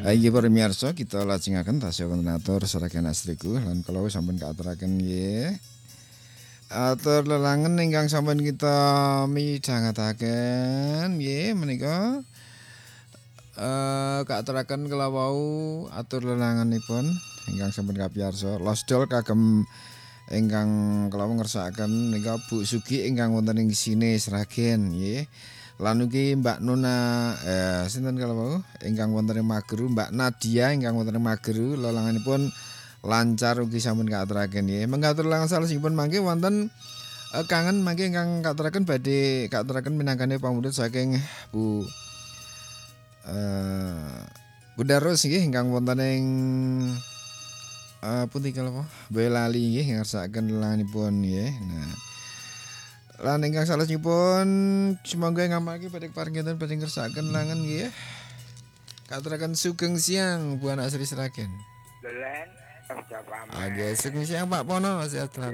Inggih para miyarsa kita lajengaken tasih wonten atur saraken astriku lan kula sampun kaaturaken nggih. Atur lelangen ingkang sampun kita midhangetaken nggih menika kaaturaken kala wau atur lelanganipun ingkang sampun kapiyarsa losdol kagem ingkang kula ngersakaken menika Bu Sugi ingkang wonten ing sine Sragen nggih. Lan ugi Mbak Nona sinten kala wau ingkang wonten ing Mageru, Mbak Nadia ingkang wonten ing Mageru lelanganipun lancar ugi sampun kaaturaken nggih. Mengkatur lelangan salesipun mangke wonten kangen mangke ingkang kaaturaken badhe kaaturaken minangkane pamundhut saking Bu Bunda Ros nggih ingkang wonten ing pundi kala wau Boyolali nggih ngersakaken lelanganipun nggih. Nah lan ingkang salesipun sumangga ngamalke badhe paringeten badhe ngersakaken langen nggih. Kaaturaken sugeng siang Bu Anak Sri Sragen. Dolen kerja pamer. Sugeng siang Pak Pono sehat selalu.